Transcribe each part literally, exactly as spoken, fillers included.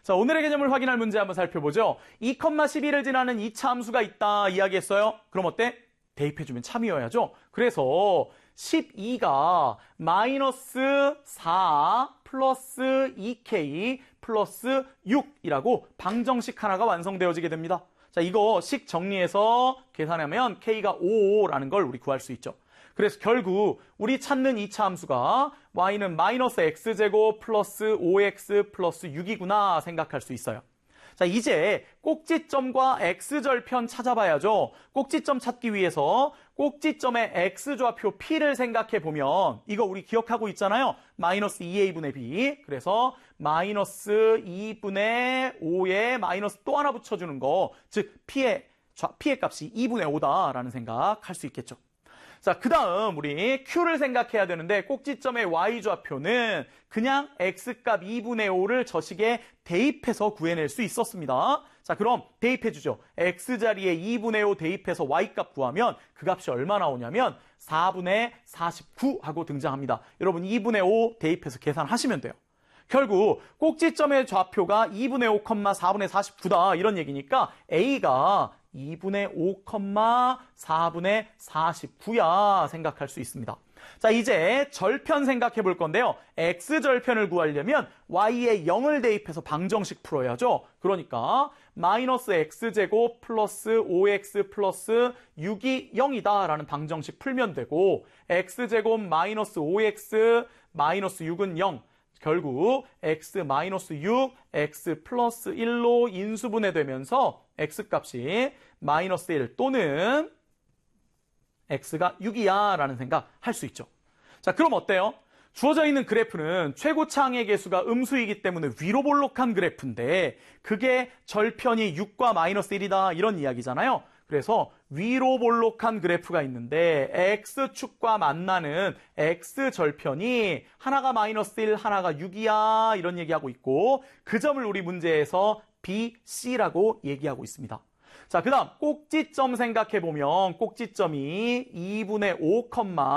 자, 오늘의 개념을 확인할 문제 한번 살펴보죠. 이, 십이를 지나는 이 차 함수가 있다 이야기했어요. 그럼 어때? 대입해주면 참이어야죠. 그래서 십이가 마이너스 사 플러스 이 케이 플러스 육이라고 방정식 하나가 완성되어지게 됩니다. 자, 이거 식 정리해서 계산하면 k가 오라는 걸 우리 구할 수 있죠. 그래서 결국 우리 찾는 이 차 함수가 y는 마이너스 x제곱 플러스 오 엑스 플러스 육이구나 생각할 수 있어요. 자, 이제 꼭지점과 x절편 찾아봐야죠. 꼭지점 찾기 위해서 꼭지점의 x좌표 p를 생각해 보면 이거 우리 기억하고 있잖아요. 마이너스 이 에이분의 b. 그래서 마이너스 이분의 오에 마이너스 또 하나 붙여주는 거. 즉 p의, p의 값이 이분의 오다라는 생각할 수 있겠죠. 자, 그 다음 우리 Q를 생각해야 되는데 꼭지점의 Y좌표는 그냥 X값 이분의 오를 저 식에 대입해서 구해낼 수 있었습니다. 자, 그럼 대입해주죠. X자리에 이분의 오 대입해서 Y값 구하면 그 값이 얼마 나오냐면 사분의 사십구 하고 등장합니다. 여러분 이분의 오 대입해서 계산하시면 돼요. 결국 꼭지점의 좌표가 이분의 오, 사분의 사십구다 이런 얘기니까 A가 이분의 오, 사분의 사십구야 생각할 수 있습니다. 자, 이제 절편 생각해 볼 건데요. x절편을 구하려면 y에 영을 대입해서 방정식 풀어야죠. 그러니까 마이너스 x제곱 플러스 오 엑스 플러스 육이 영이다라는 방정식 풀면 되고 x제곱 마이너스 오 엑스 마이너스 육은 영. 결국 x 마이너스 육, x 플러스 일로 인수분해되면서 x값이 마이너스 일 또는 x가 육이야 라는 생각 할 수 있죠. 자, 그럼 어때요? 주어져 있는 그래프는 최고차항의 개수가 음수이기 때문에 위로 볼록한 그래프인데 그게 절편이 육과 마이너스 일이다 이런 이야기잖아요. 그래서 위로 볼록한 그래프가 있는데 x축과 만나는 x절편이 하나가 마이너스 일, 하나가 육이야 이런 얘기하고 있고 그 점을 우리 문제에서 비, 씨라고 얘기하고 있습니다. 자, 그 다음 꼭지점 생각해보면 꼭지점이 이분의 오,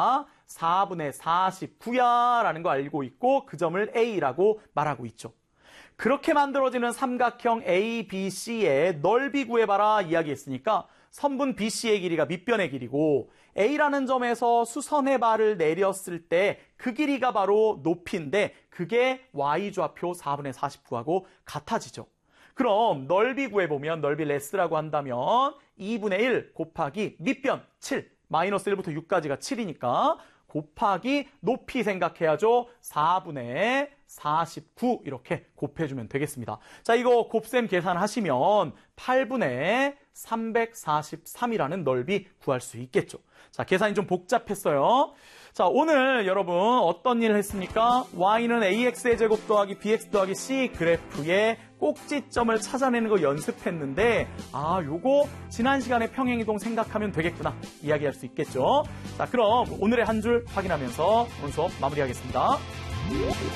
사분의 사십구야 라는 거 알고 있고 그 점을 A라고 말하고 있죠. 그렇게 만들어지는 삼각형 A, B, C의 넓이 구해봐라 이야기했으니까 선분 비씨의 길이가 밑변의 길이고 A라는 점에서 수선의 발을 내렸을 때 그 길이가 바로 높이인데 그게 Y좌표 사분의 사십구하고 같아지죠. 그럼 넓이 구해보면 넓이 레스라고 한다면 이분의 일 곱하기 밑변 칠, 마이너스 일부터 육까지가 칠이니까 곱하기 높이 생각해야죠. 사분의 사십구 이렇게 곱해주면 되겠습니다. 자, 이거 곱셈 계산하시면 팔분의 삼백사십삼이라는 넓이 구할 수 있겠죠. 자, 계산이 좀 복잡했어요. 자, 오늘 여러분 어떤 일을 했습니까? y는 ax의 제곱 더하기 bx 더하기 c 그래프의 꼭지점을 찾아내는 거 연습했는데 아, 요거 지난 시간에 평행이동 생각하면 되겠구나 이야기할 수 있겠죠. 자, 그럼 오늘의 한 줄 확인하면서 오늘 수업 마무리하겠습니다.